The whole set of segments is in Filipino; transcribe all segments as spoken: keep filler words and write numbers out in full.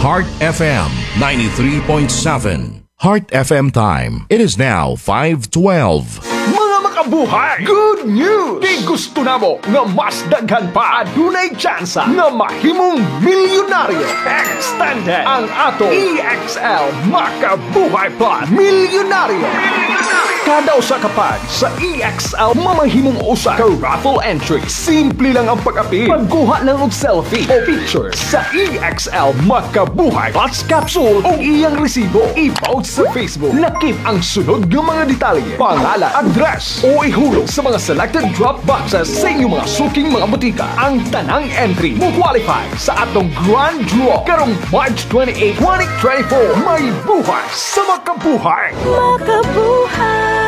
Heart F M ninety-three point seven. Heart F M time. It is now five twelve. Mga makabuhay! Good news! Di gusto na mo nga mas daghan pa adunay tsansa nga mahimong milyonaryo. Extended ang ato E X L Makabuhay Plus Milyonaryo. Kada usa ka pad sa E X L mamahimong usa ka raffle entry. Simple lang ang pag-apil. Pagkuha lang og selfie o picture sa E X L Makabuhay Plus capsule o iyang resibo. I-post sa Facebook. Lakip ang sunod ng mga detalye, pangalan, address o ihulog sa mga selected drop boxes sa inyong mga suking mga butika. Ang tanang entry mo qualify sa atong grand draw karong March twenty-eighth, twenty twenty-four. May buhay sa Makabuhay! Makabuhay!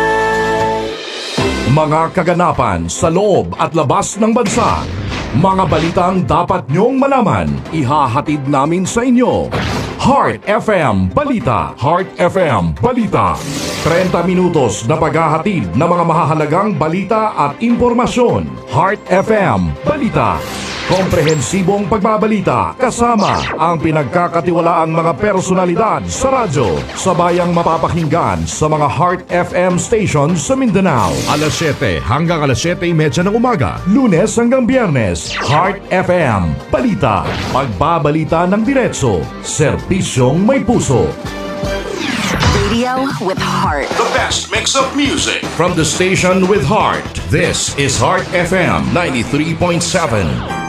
Mga kaganapan sa loob at labas ng bansa. Mga balitang dapat nyong malaman. Ihahatid namin sa inyo. Heart F M Balita. Heart F M Balita. thirty minutos na paghahatid ng mga mahahalagang balita at impormasyon. Heart F M Balita. Komprehensibong pagbabalita kasama ang pinagkakatiwalaang mga personalidad sa radyo. Sabayang mapapakinggan sa mga Heart F M stations sa Mindanao. alas siyete hanggang alas siyete trenta ng umaga. Lunes hanggang Biyernes. Heart F M Balita. Pagbabalita ng diretso. Serbisyong may puso. Radio with heart. The best mix of music from the station with heart. This is Heart F M ninety-three point seven.